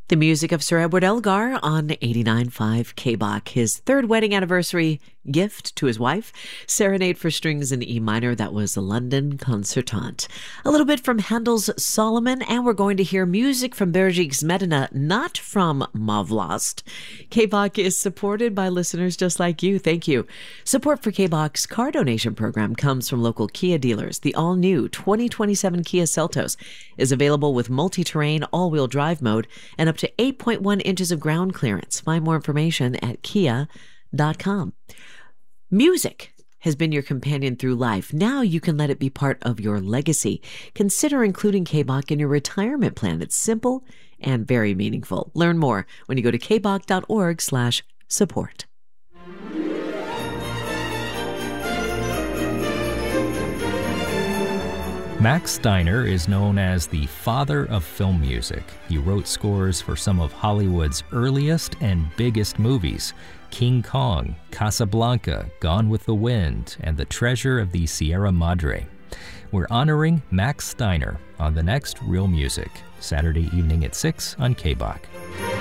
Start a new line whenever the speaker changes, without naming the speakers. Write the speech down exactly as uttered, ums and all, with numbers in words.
The music of Sir Edward Elgar on eighty-nine point five K B O C, his third wedding anniversary gift to his wife, Serenade for Strings in E minor. That was the London Concertante. A little bit from Handel's Solomon, and we're going to hear music from Bergik's Medina, not from Mavlast. K B O C is supported by listeners just like you. Thank you. Support for K B O C's car donation program comes from local Kia dealers. The all-new twenty twenty-seven Kia Seltos is available with multi-terrain all-wheel drive mode and up to eight point one inches of ground clearance. Find more information at kia dot com. Music has been your companion through life. Now you can let it be part of your legacy. Consider including K B O C in your retirement plan. It's simple and very meaningful. Learn more when you go to k b o c dot org slash support.
Max Steiner is known as the father of film music. He wrote scores for some of Hollywood's earliest and biggest movies: King Kong, Casablanca, Gone with the Wind, and The Treasure of the Sierra Madre. We're honoring Max Steiner on the next Real Music, Saturday evening at six on K B O C.